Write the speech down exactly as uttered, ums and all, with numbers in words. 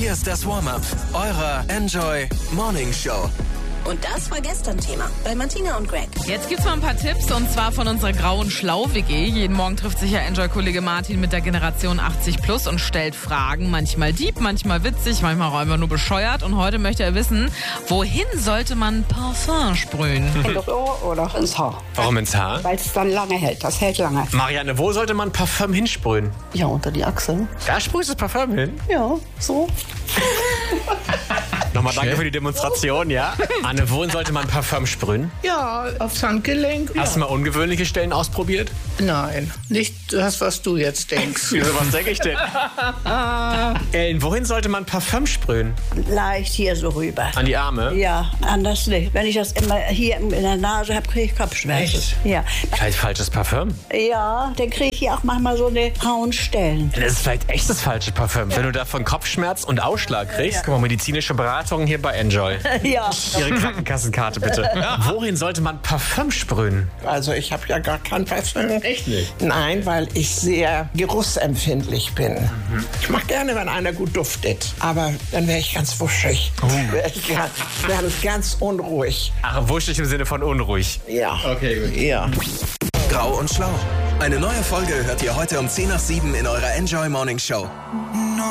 Hier ist das Warm-up eurer Enjoy Morning Show. Und das war gestern Thema bei Martina und Greg. Jetzt gibt's mal ein paar Tipps und zwar von unserer grauen Schlau-W G. Jeden Morgen trifft sich ja Enjoy-Kollege Martin mit der Generation achtzig plus und stellt Fragen. Manchmal deep, manchmal witzig, manchmal auch einfach nur bescheuert. Und heute möchte er wissen, wohin sollte man Parfum sprühen? In das Ohr oder ins Haar. Warum ins Haar? Weil es dann lange hält. Das hält lange. Marianne, wo sollte man Parfum hinsprühen? Ja, unter die Achseln. Da sprühst du das Parfum hin? Ja, so. Nochmal danke für die Demonstration, ja? Anne, wohin sollte man Parfum sprühen? Ja, aufs Handgelenk. Hast du mal ungewöhnliche Stellen ausprobiert? Nein, nicht das, was du jetzt denkst. Wieso, was denke ich denn? Ellen, wohin sollte man Parfum sprühen? Leicht hier so rüber. An die Arme? Ja, anders nicht. Wenn ich das immer hier in der Nase habe, kriege ich Kopfschmerzen. Echt? Ja. Vielleicht falsches Parfum? Ja, dann kriege ich hier auch manchmal so eine grauen Stellen. Das ist vielleicht echt das falsche Parfum. Ja. Wenn du davon Kopfschmerz und Ausschlag kriegst, ja. Guck mal, medizinische Beratung hier bei Enjoy. Ja. Ihre Krankenkassenkarte bitte. Wohin sollte man Parfum sprühen? Also ich habe ja gar kein Parfum. Echt nicht? Nein, weil ich sehr geruchsempfindlich bin. Mhm. Ich mag gerne, wenn einer gut duftet. Aber dann wäre ich ganz wuschig. Oh. Wäre ich ganz, wär ich ganz unruhig. Ach, wuschig im Sinne von unruhig? Ja. Okay, gut. Ja. Grau und Schlau. Eine neue Folge hört ihr heute um zehn nach sieben in eurer Enjoy Morning Show.